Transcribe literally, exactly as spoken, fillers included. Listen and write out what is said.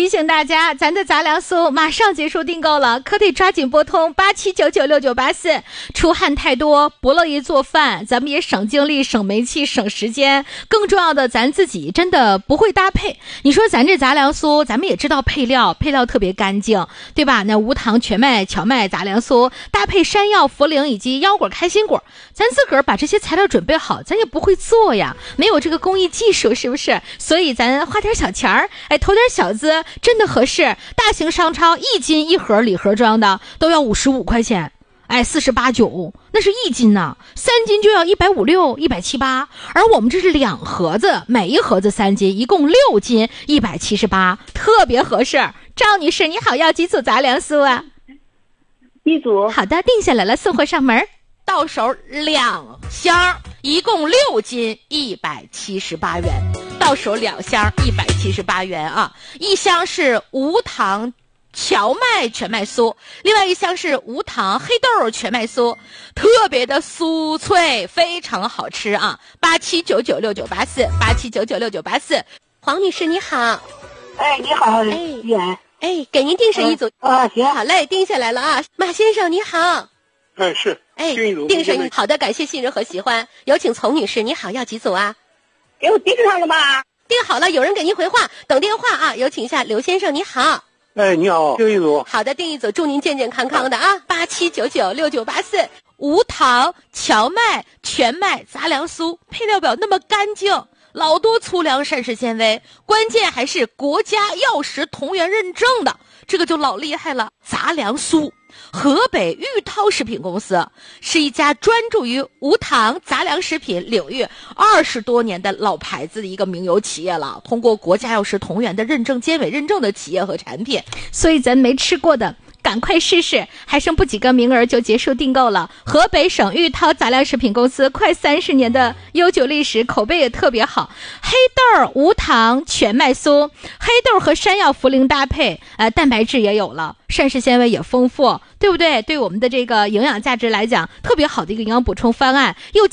提醒大家，咱的杂粮酥马上结束订购了，可得抓紧拨通八七九九六九八四。出汗太多，不乐意做饭，咱们也省精力、省煤气、省时间。更重要的，咱自己真的不会搭配。你说咱这杂粮酥，咱们也知道配料，配料特别干净，对吧？那无糖全麦、荞麦杂粮酥搭配山药、茯苓以及腰果、开心果，咱自个儿把这些材料准备好，咱也不会做呀，没有这个工艺技术，是不是？所以咱花点小钱儿，哎，投点小资，真的合适。大型商超一斤一盒礼盒装的都要五十五块钱，哎，四十八九，那是一斤呐，三斤就要一百五六、一百七八，而我们这是两盒子，每一盒子三斤，一共六斤，一百七十八，特别合适。赵女士，你好，要几组杂粮酥啊？ 一组。 好的，定下来了，送货上门。到手两箱，一共六斤，一百七十八元。到手两箱，一百七十八元啊！一箱是无糖荞麦全麦酥，另外一箱是无糖黑豆全麦酥，特别的酥脆，非常好吃啊！八七九九六九八四，八七九九六九八四。黄女士你好。 哎，你好， 哎，哎，给您定上一组啊，行， 好嘞，定下来了啊。马先生你好。 哎，是， 哎，定上一，好的，感谢信任和喜欢。有请丛女士，你好，要几组啊？ 给我定上了吧？ 定好了，有人给您回话，等电话啊。有请一下刘先生，你好。 哎，你好，定一组。 好的，定一组，祝您健健康康的啊。八七九九六九八四，无糖荞麦全麦杂粮酥，配料表那么干净，老多粗粮膳食纤维，关键还是国家药食同源认证的，这个就老厉害了。杂粮酥。河北玉涛食品公司是一家专注于无糖杂粮食品领域二十多年的老牌子的一个名油企业了，通过国家药食同源的认证、监委认证的企业和产品，所以咱没吃过的赶快试试，还剩不几个名额就结束订购了。河北省玉涛杂粮食品公司快三十年的悠久历史，口碑也特别好。黑豆无糖全麦酥，黑豆和山药、茯苓搭配，呃，蛋白质也有了，膳食纤维也丰富，对不对？对我们的这个营养价值来讲，特别好的一个营养补充方案，又